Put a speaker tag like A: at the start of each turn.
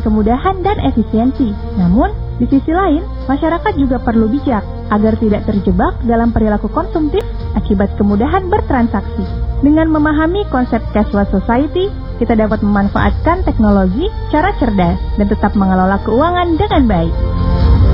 A: kemudahan dan efisiensi. Namun, di sisi lain, masyarakat juga perlu bijak agar tidak terjebak dalam perilaku konsumtif akibat kemudahan bertransaksi. Dengan memahami konsep cashless society, kita dapat memanfaatkan teknologi secara cerdas dan tetap mengelola keuangan dengan baik.